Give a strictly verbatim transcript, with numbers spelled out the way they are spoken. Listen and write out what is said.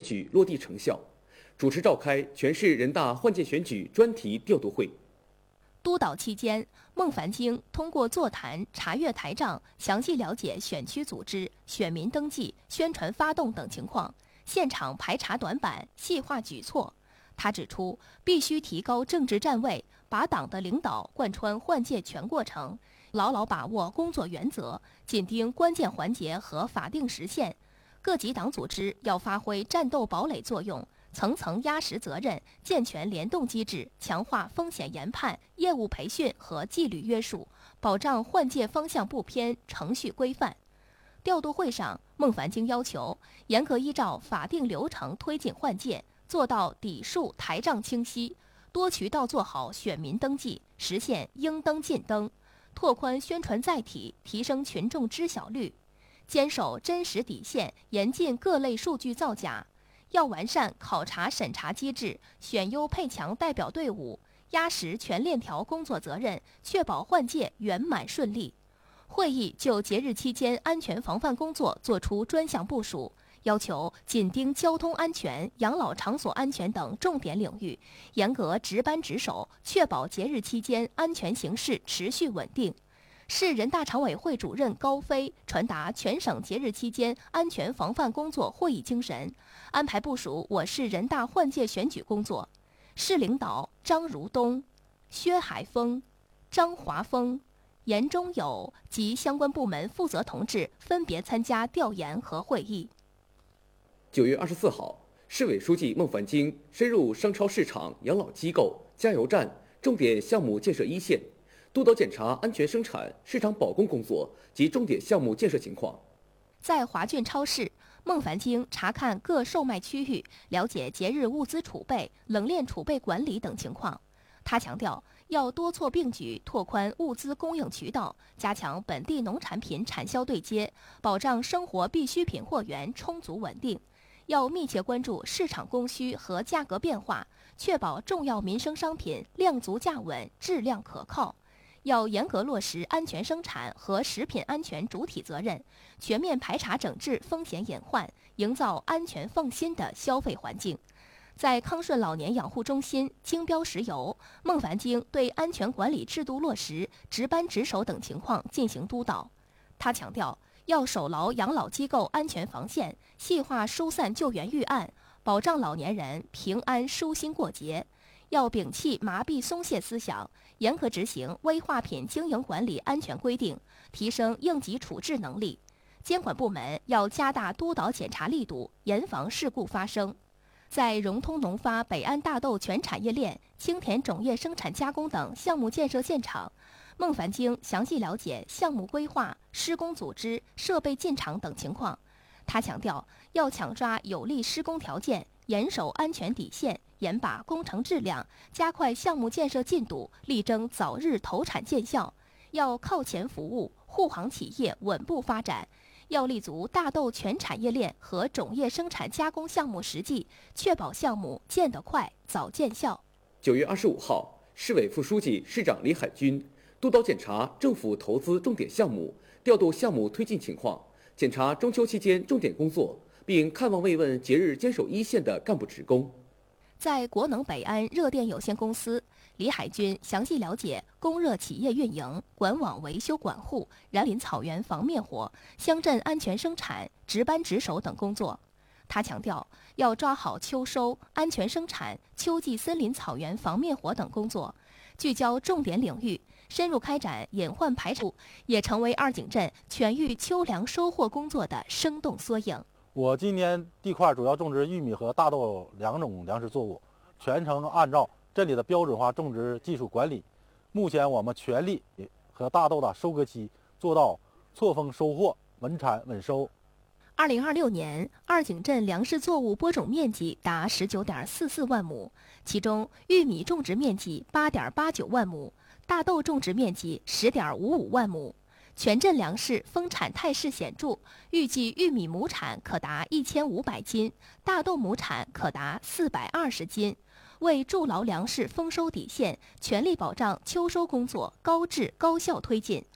举落地成效，主持召开全市人大换届选举专题调度会。 督导期间，孟凡京通过座谈、查阅台账，详细了解选区组织、选民登记、宣传发动等情况，现场排查短板，细化举措。他指出，必须提高政治站位，把党的领导贯穿换届全过程，牢牢把握工作原则，紧盯关键环节和法定时限。各级党组织要发挥战斗堡垒作用，层层压实责任，健全联动机制，强化风险研判、业务培训和纪律约束，保障换届方向不偏、程序规范。调度会上，孟凡京要求严格依照法定流程推进换届，做到底数台账清晰，多渠道做好选民登记，实现应登尽登，拓宽宣传载体，提升群众知晓率，坚守真实底线，严禁各类数据造假。要完善考察审查机制，选优配强代表队伍，压实全链条工作责任，确保换届圆满顺利。会议就节日期间安全防范工作作出专项部署，要求紧盯交通安全、养老场所安全等重点领域，严格值班值守，确保节日期间安全形势持续稳定。市人大常委会主任高飞传达全省节日期间安全防范工作会议精神，安排部署我市人大换届选举工作。市领导张如东、薛海峰、张华峰、严中友及相关部门负责同志分别参加调研和会议。 九月二十四号，市委书记孟凡京深入商超市场、养老机构、加油站重点项目建设一线，督导检查安全生产、市场保供工作及重点项目建设情况。 在华郡超市，孟凡京查看各售卖区域，了解节日物资储备、冷链储备管理等情况。他强调，要多措并举，拓宽物资供应渠道，加强本地农产品产销对接，保障生活必需品货源充足稳定。要密切关注市场供需和价格变化，确保重要民生商品量足价稳、质量可靠。要严格落实安全生产和食品安全主体责任，全面排查整治风险隐患，营造安全放心的消费环境。在康顺老年养护中心精标石油，孟凡京对安全管理制度落实、值班值守等情况进行督导。他强调，要守牢养老机构安全防线，细化疏散救援预案，保障老年人平安舒心过节。要摒弃麻痹松懈思想，严格执行危化品经营管理安全规定，提升应急处置能力。监管部门要加大督导检查力度，严防事故发生。在融通农发北安大豆全产业链、青田种业生产加工等项目建设现场，孟凡京详细了解项目规划、施工组织、设备进场等情况。他强调，要抢抓有利施工条件，严守安全底线，严把工程质量，加快项目建设进度，力争早日投产见效。要靠前服务，护航企业稳步发展。要立足大豆全产业链和种业生产加工项目实际，确保项目建得快、早见效。 九月二十五号，市委副书记、市长李海军督导检查政府投资重点项目、调度项目推进情况，检查中秋期间重点工作，并看望慰问节日坚守一线的干部职工。 在国能北安热电有限公司，李海军详细了解供热企业运营、管网维修管护、然林草原防灭火、乡镇安全生产、值班值守等工作。他强调，要抓好秋收、安全生产、秋季森林草原防灭火等工作，聚焦重点领域，深入开展隐患排除，也成为二井镇全域秋粮收获工作的生动缩影。 我今年地块主要种植玉米和大豆两种粮食作物，全程按照镇里的标准化种植技术管理。目前我们全力和大豆的收割期做到错峰收获、稳产稳收。 二零二六年，二井镇粮食作物播种面积达十九点四四万亩，其中玉米种植面积八点八九万亩，大豆种植面积十点五五万亩。全镇粮食丰产态势显著，预计玉米亩产可达一千五百斤，大豆亩产可达四百二十斤。为筑牢粮食丰收底线，全力保障秋收工作高质高效推进。